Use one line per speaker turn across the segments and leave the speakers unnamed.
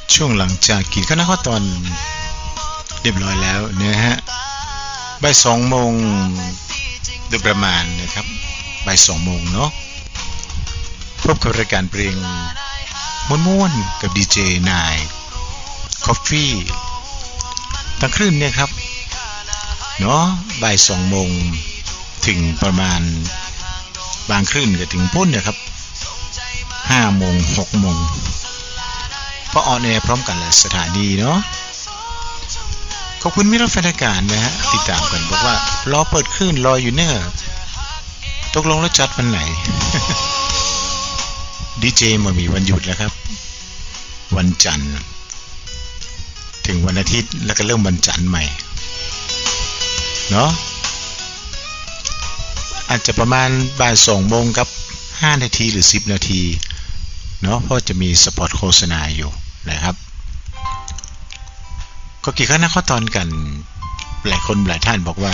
ช่วงหลังจากกินข้าวข้าวตอนเรียบร้อยแล้วนะฮะบ่าย2 โมงโดยประมาณนะครับบ่าย2 โมงเนาะพบกับรายการเพลงม่วนๆกับดีเจนายคอฟฟี่ตั้งคลื่นเนี่ยครับเนาะบ่าย2 โมงถึงประมาณบางคลื่นก็ถึงพ้นเนี่ยครับ5 โมง 6 โมงเพราะออนแอร์พร้อมกันหลายสถานีเนาะขอบคุณมิตรแฟนรายการนะฮะติดตามกันบอกว่ารอเปิดคลื่นรออยู่เนี่ยตกลงแล้วจัดวันไหน ดีเจมามีวันหยุดแล้วครับวันจันทร์ถึงวันอาทิตย์แล้วก็เริ่มวันจันทร์ใหม่เนาะอาจจะประมาณบ่าย2 โมงกับ5 นาทีหรือ10 นาทีเนาะเพราะจะมีสปอตโฆษณาอยู่นะครับก็กี่ครั้งนะข้อตอนกันหลายคนหลายท่านบอกว่า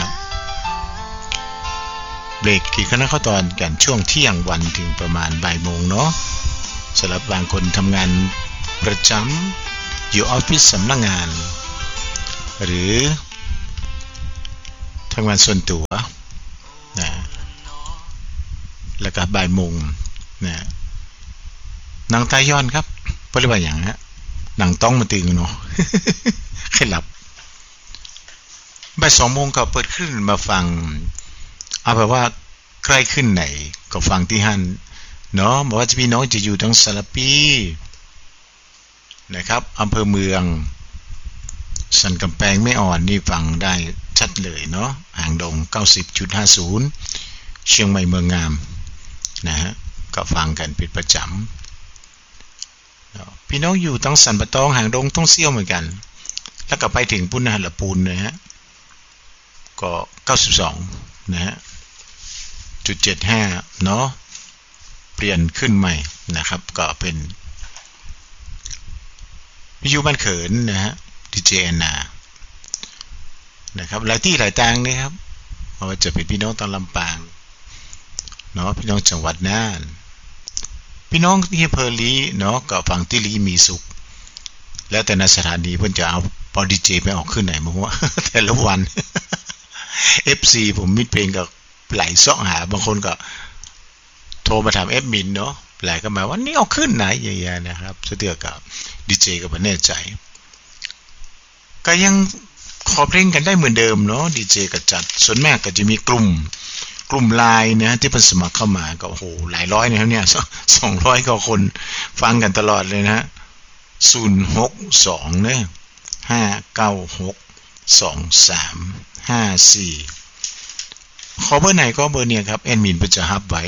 เบรกกี่ครั้งนะข้อตอนกันช่วงเที่ยงวันถึงประมาณบ่ายโมงเนาะสำหรับบางคนทำงานประจำอยู่ออฟฟิศสำนักงานหรือทำงานส่วนตัวนะแล้วก็บ่ายโมงนะหนังตาย้อนครับเพราะว่าอย่างฮะหนังต้องมาตึงเนาะ ให้หลับบ่าย2 โมงก็เปิดขึ้นมาฟังเอาแบบว่าใกล้ขึ้นไหนก็ฟังที่ฮั่นเนาะบอกว่าพี่น้องจะอยู่ทั้งสารปีนะครับอำเภอเมืองสันกำแพงไม่อ่อนนี่ฟังได้ชัดเลยเนาะหางดง 90.50 เชียงใหม่เมืองงามนะฮะก็ฟังกันเป็นประจำพี่น้องอยู่ตั้งสันปะตองหางดงต้องเซี่ยวเหมือนกันแล้วก็ไปถึงปุณณหัลปูนนะฮะก็92นะฮะ.75 เนาะเปลี่ยนขึ้นใหม่นะครับก็เป็นวิทยุบ้านเขินนะฮะดีเจแอนนานะครับหลายที่หลายทางนะครับว่าจะเป็นพี่น้องตอนลำปางเนาะพี่น้องจังหวัดน่านพี่น้องที่อำเภอลีเนาะก็ฟังที่ลีมีสุขแล้วแต่ในสถานีเพิ่นจะเอาปอดีเจไปออกขึ้นไหนมั้งวะ แต่ละวัน FC ผมมิดเพลงก็ไหลซ่องหาบางคนก็โทรมาถามแอดมินเนาะไหลก็มาว่านี่เอาขึ้นไหนอย่างเงี้ยนะครับเสื้อกับดีเจก็บ่แน่ใจก็ยังขอเพลงกันได้เหมือนเดิมเนาะดีเจก็จัดส่วนมากก็จะมีกลุ่มไลน์นะที่เพิ่นสมัครเข้ามาก็โอ้โหหลายร้อยนะครับเนี่ย200 กว่าคนฟังกันตลอดเลยนะ062เนี่ย5962354ขอเบอร์ไหนก็เบอร์เนี่ยครับแอดมินเพิ่นจะฮับไว้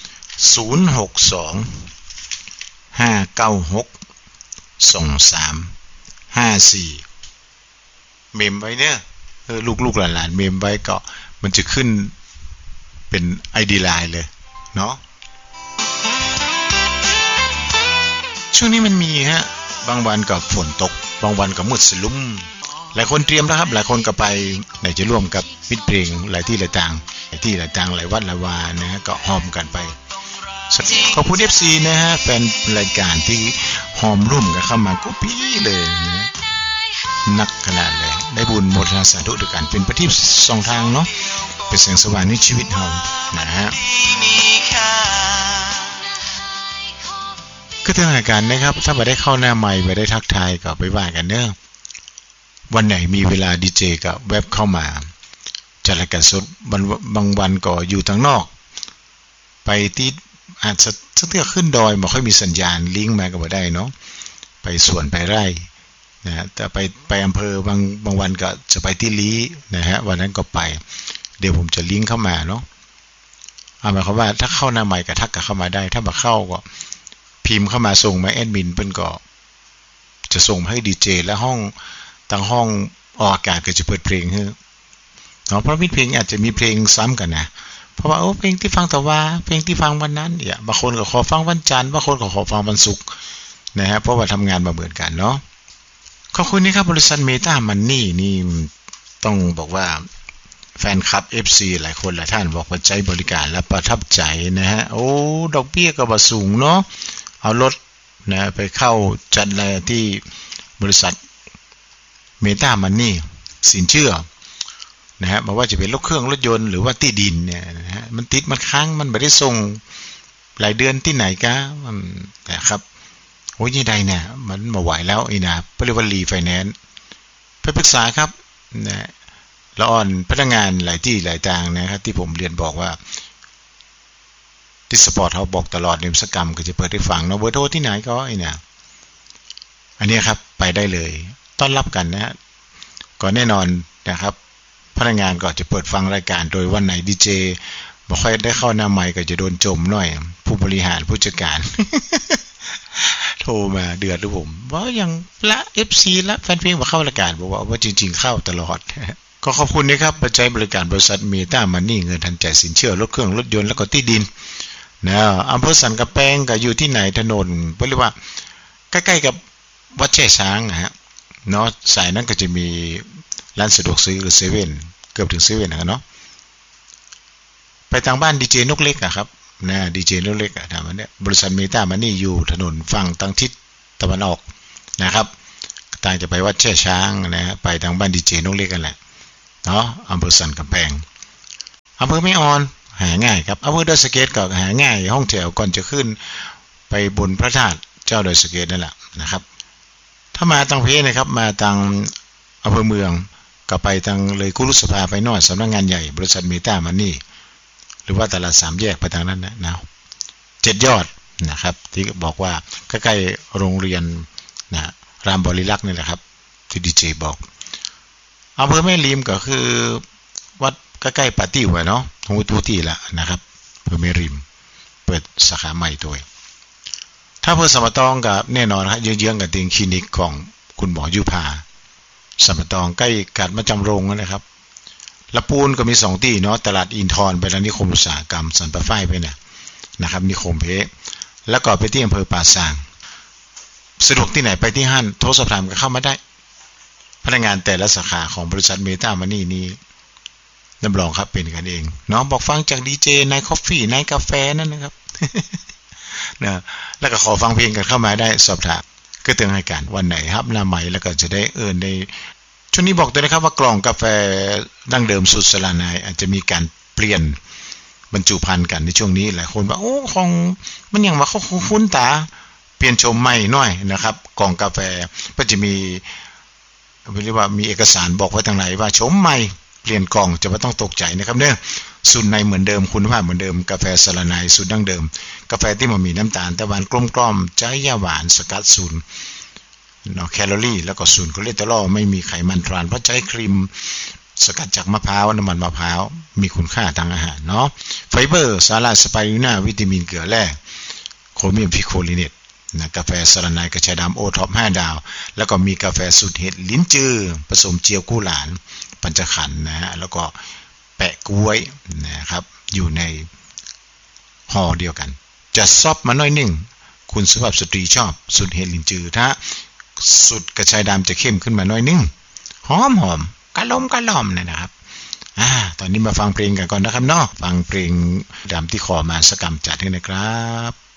062-596-2354เมมไว้เนี่ยลูกๆหลานๆเมมไว้ก็มันจะขึ้นเป็น ID Line เลยเนาะช่วงนี้มันมีฮะบางวันก็ฝนตกบางวันก็มืดสลุ่มหลายคนเตรียมแล้วครับหลายคนก็ไปไหนจะร่วมกับมิตรเพลงหลายที่หลายต่างหลายวัดหลายวานะฮะก็หอมกันไปขอบคุณ FC นะฮะแฟนรายการที่หอมร่วมกันเข้ามาก็พี่เลยนะนักขนาดเลยได้บุญโมทนาสาธุด้วยกันเป็นประทีป2 ทางเนาะเป็นแสงสว่างในชีวิตเรานะฮะก็ถึงรายการนะครับถ้าไม่ได้เข้าหน้าใหม่ไม่ได้ทักทายก็ไปว่ากันเนอะวันไหนมีเวลาดีเจก็แวบเข้ามาจัดรายการสดบางวันก็อยู่ทางนอกไปที่อาจจะเทือกขึ้นดอยไม่ค่อยมีสัญญาณลิงก์มาก็บ่ได้เนาะไปสวนไปไร่นะแต่ไปอำเภอบางวันก็จะไปที่ลีนะฮะวันนั้นก็ไปเดี๋ยวผมจะลิงก์เข้ามาเนาะหมายความว่าถ้าเข้าหน้าใหม่ก็ทักเข้ามาได้ถ้าบ่เข้าก็พิมพ์เข้ามาส่งมาแอดมินเพิ่นก็จะส่งให้ดีเจและห้องทางห้องออกอากาศก็จะเปิดเพลงให้เนาะเพราะมิตรเพลงอาจจะมีเพลงซ้ำกันนะเพราะว่าเพลงที่ฟังแต่ว่าเพลงที่ฟังวันนั้นเนี่ยบางคนก็ขอฟังวันจันทร์บางคนก็ขอฟังวันศุกร์นะฮะเพราะว่าทำงานมาเหมือนกันเนาะขอบคุณนะครับบริษัทเมตามันนี่ต้องบอกว่าแฟนคลับ FC หลายคนหลายท่านบอกว่าใจบริการและประทับใจนะฮะโอ้ดอกเบี้ยก็บ่สูงเนาะเอารถนะไปเข้าจัดอะไรที่บริษัทเมตามันนี่สินเชื่อนะฮะไม่ว่าจะเป็นรถเครื่องรถยนต์หรือว่าที่ดินเนี่ยนะฮะมันติดมันค้างมันไม่ได้ส่งหลายเดือนที่ไหนกะนะครับโอ้ยยี่ใดเนี่ยมันมาไหวแล้วไอ้นะเรียกว่ารีไฟแนนซ์ไปปรึกษาครับนะละอ่อนพนักงานหลายที่หลายทางนะครับที่ผมเรียนบอกว่าที่สปอร์ตเขาบอกตลอดในวิศวกรรมก็จะเปิดให้ฟังเนาะเบอร์โทรที่ไหนก็ไอ้นะอันนี้ครับไปได้เลยต้อนรับกันนะฮะก็แน่นอนนะครับพนักงานก็จะเปิดฟังรายการโดยวันไหนดีเจบ่ค่อยได้เข้าหน้าไมค์ก็จะโดนจมหน่อยผู้บริหารผู้จัดการ โทรมาเดือดหรือผมว่ายังละ FC ละแฟนเพลงมาเข้ารายการบอกว่าจริงๆเข้าตลอด ก็ขอบคุณนะครับปัจจัยบริการบริษัทเมตามันนี่เงินทันใจสินเชื่อรถเครื่องรถยนต์แล้วก็ที่ดินนะอำเภอสันกำแพงก็อยู่ที่ไหนถนนเรียกว่าใกล้ๆกับวัดแช่ช้างนะฮะเนาะสายนั้นก็จะมีร้านสะดวกซื้อหรือเซเว่นเกือบถึงเซเว่นนะเนาะไปทางบ้านดีเจนกเล็กอะครับนะดีเจนกเล็กอะถามว่าเนี่ยบริษัทเมตามันนี่อยู่ถนนฝั่งทางทิศตะวันออกนะครับต่างจะไปวัดแช่ช้างนะฮะไปทางบ้านดีเจนกเล็กกันแหละเนาะอำเภอสันกำแพงอำเภอไม่ออนหาง่ายครับอำเภอดอยสะเก็ดก็หาง่ายห้องแถวก่อนจะขึ้นไปบนพระธาตุเจ้าดอยสะเก็ดนั่นแหละนะครับถ้ามาทางเพนะครับมาทางอำเภอเมืองก็ไปทางเลยกุรุสภาไปหน่อยสำนักงานใหญ่บริษัทเมตามันนี่หรือว่าตลาดสามแยกไปทางนั้นนะ7 ยอดนะครับที่บอกว่าใกล้ๆโรงเรียนนะรามบริลักษ์นี่แหละครับที่ดีเจบอกอำเภอแม่ริมก็คือวัดใกล้ๆปาตี้ไว้เนาะของวุฒิละนะครับอำเภอแม่ริมเปิดสาขาใหม่ด้วยถ้าอำเภอสมตองกับแน่นอนครับเยื้องๆกับเตียงคลินิกของคุณหมอยุพาสมตองใกล้กาดมาจำโรงนะครับละปูนก็มี2ที่เนาะตลาดอินทรไปแล้วนิคมอุตสาหกรรมสันปะฝ้ายไปเนี่ยนะครับนิคมเพแล้วก็ไปที่อำเภอป่าซางสะดวกที่ไหนไปที่ห้างโทรสอบถามก็เข้ามาได้พนักงานแต่ละสาขาของบริษัทเมตามันนี่รับรองครับเป็นกันเองเนาะบอกฟังจากดีเจนายคอฟฟี่นายกาแฟนั่นนะครับ นะแล้วก็ขอฟังเพลงกันเข้ามาได้สอบถามก็เตือนให้กันวันไหนครับหน้าใหม่แล้วก็จะได้ในช่วงนี้บอกตัวนะครับว่ากล่องกาแฟดั้งเดิมสุดสลานายอาจจะมีการเปลี่ยนบรรจุภัณฑ์กันในช่วงนี้หลายคนว่าโอ้ของมันยังว่าเขาคุ้นตาเปลี่ยนชมใหม่หน่อยนะครับกล่องกาแฟก็จะมีเรียกว่ามีเอกสารบอกไว้ทางไหนว่าชมใหม่เปลี่ยนกล่องจะไม่ต้องตกใจนะครับเนี่ยสูตรในเหมือนเดิมคุณภาพเหมือนเดิมกาแฟสลานายสูตรดั้งเดิมกาแฟที่มันมีน้ำตาลแต่หวานกลมๆใจหวานสกัดศูนย์แคลอรี่แล้วก็ศูนย์คอเลสเตอรอลไม่มีไขมันทรานเพราะใช้ครีมสกัดจากมะพร้าวน้ำมันมะพร้าวมีคุณค่าทางอาหารเนาะไฟเบอร์สาหร่ายสไปรูน่าวิตามินเกลือแร่โครเมียมพิโคลิเนตนะกาแฟสลานายกระชายดำโอท็อป5 ดาวแล้วก็มีกาแฟสูตรเห็ดลิ้นจือผสมเจียวกู้หลานปัญจขันธ์นะฮะแล้วก็แปะกล้วยนะครับอยู่ในห่อเดียวกันจะซอฟมาหน่อยนึงคุณสุภาพสตรีชอบสูตรเห็ดลิ้นจือถ้าสูตรกระชายดำจะเข้มขึ้นมาหน่อยนึงหอมกะล่อมนะครับตอนนี้มาฟังเพลงกันก่อนนะครับเนาะฟังเพลงดำที่ขอมาสกรรมจัดให้นะครับ